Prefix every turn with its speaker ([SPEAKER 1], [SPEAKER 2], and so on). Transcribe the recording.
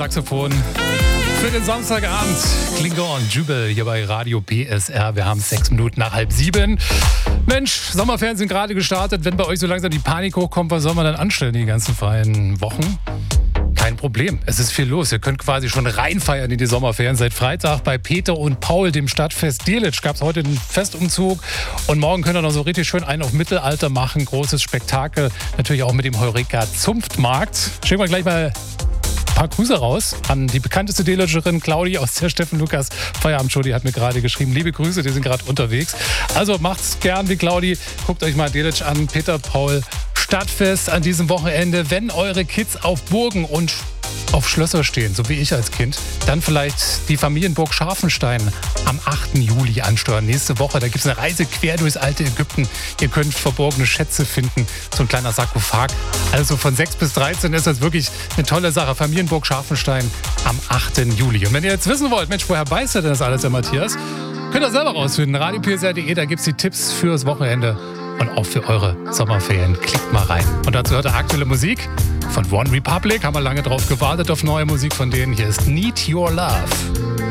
[SPEAKER 1] Saxophon. Für den Samstagabend Klingon Jubel hier bei Radio PSR. Wir haben 6 Minuten nach 6:30. Mensch, Sommerferien sind gerade gestartet. Wenn bei euch so langsam die Panik hochkommt, was soll man dann anstellen die ganzen freien Wochen? Kein Problem, es ist viel los. Ihr könnt quasi schon reinfeiern in die Sommerferien. Seit Freitag bei Peter und Paul, dem Stadtfest Delitzsch, gab es heute einen Festumzug. Und morgen könnt ihr noch so richtig schön einen auf Mittelalter machen. Großes Spektakel, natürlich auch mit dem Heureka Zunftmarkt. Schicken wir gleich mal ein paar Grüße raus an die bekannteste Delitscherin Claudi aus der Steffen Lukas Feierabendshow. Die hat mir gerade geschrieben, liebe Grüße, die sind gerade unterwegs. Also macht's gern wie Claudi. Guckt euch mal Delitzsch an, Peter, Paul, Stadtfest an diesem Wochenende. Wenn eure Kids auf Burgen und auf Schlösser stehen, so wie ich als Kind, dann vielleicht die Familienburg Scharfenstein am 8. Juli ansteuern. Nächste Woche, da gibt es eine Reise quer durchs alte Ägypten. Ihr könnt verborgene Schätze finden, so ein kleiner Sarkophag. Also von 6 bis 13 ist das wirklich eine tolle Sache. Familienburg Scharfenstein am 8. Juli. Und wenn ihr jetzt wissen wollt, Mensch, woher weiß ihr denn das alles, der Matthias? Könnt ihr selber rausfinden. radiopsr.de, da gibt es die Tipps fürs Wochenende und auch für eure Sommerferien. Klickt mal rein. Und dazu hört ihr aktuelle Musik von One Republic. Haben wir lange drauf gewartet auf neue Musik von denen. Hier ist Need Your Love.